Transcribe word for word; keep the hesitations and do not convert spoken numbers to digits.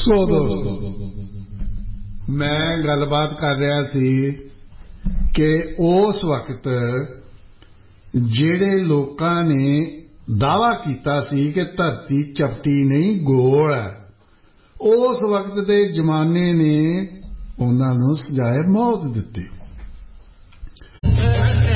ਸੋ ਦੋਸਤੋ, ਮੈਂ ਗੱਲਬਾਤ ਕਰ ਰਿਹਾ ਸੀ ਕਿ ਉਸ ਵਕਤ ਜਿਹੜੇ ਲੋਕਾਂ ਨੇ ਦਾਅਵਾ ਕੀਤਾ ਸੀ ਕਿ ਧਰਤੀ ਚਪਟੀ ਨਹੀਂ ਗੋਲ ਹੈ, ਉਸ ਵਕਤ ਦੇ ਜ਼ਮਾਨੇ ਨੇ ਉਹਨਾਂ ਨੂੰ ਸਜ਼ਾਏ ਮੌਤ ਦਿੱਤੀ।